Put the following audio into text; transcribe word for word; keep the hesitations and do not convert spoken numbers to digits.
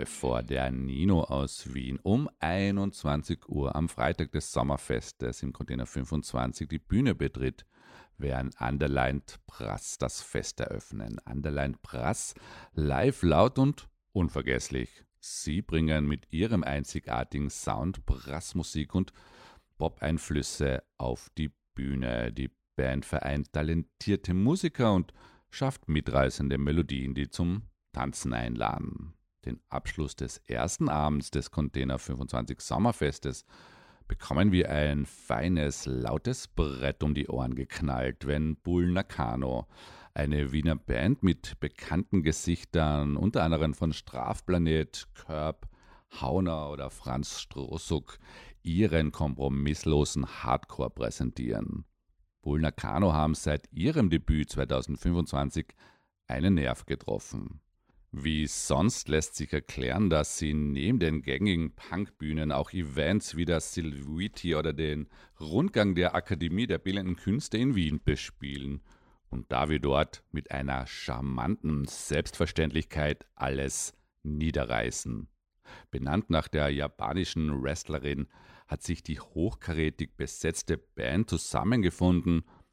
Bevor der Nino aus Wien um einundzwanzig Uhr am Freitag des Sommerfestes im Container fünfundzwanzig die Bühne betritt, werden Underlined Brass das Fest eröffnen. Underlined Brass, live, laut und unvergesslich. Sie bringen mit ihrem einzigartigen Sound Brassmusik und Pop-Einflüsse auf die Bühne. Die Band vereint talentierte Musiker und schafft mitreißende Melodien, die zum Tanzen einladen. Den Abschluss des ersten Abends des Container fünfundzwanzig Sommerfestes bekommen wir ein feines, lautes Brett um die Ohren geknallt, wenn Bull Nakano, eine Wiener Band mit bekannten Gesichtern, unter anderem von Strafplanet, Curb, Hauner oder Franz Strohsuck, ihren kompromisslosen Hardcore präsentieren. Bull Nakano haben seit ihrem Debüt zweitausendfünfundzwanzig einen Nerv getroffen. Wie sonst lässt sich erklären, dass sie neben den gängigen Punkbühnen auch Events wie das Silviti oder den Rundgang der Akademie der Bildenden Künste in Wien bespielen und da wir dort mit einer charmanten Selbstverständlichkeit alles niederreißen. Benannt nach der japanischen Wrestlerin hat sich die hochkarätig besetzte Band zusammengefunden,